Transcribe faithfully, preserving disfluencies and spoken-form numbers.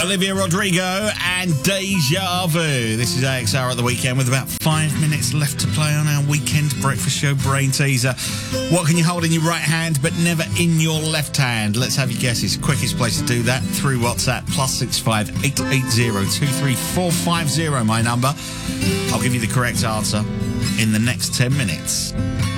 Olivia Rodrigo and Deja Vu. This is A X R at the weekend with about five minutes left to play on our weekend breakfast show brain teaser. What can you hold in your right hand but never in your left hand? Let's have your guesses. Quickest place to do that through WhatsApp. Plus six five eight eight zero two three four five zero, my number. I'll give you the correct answer in the next ten minutes.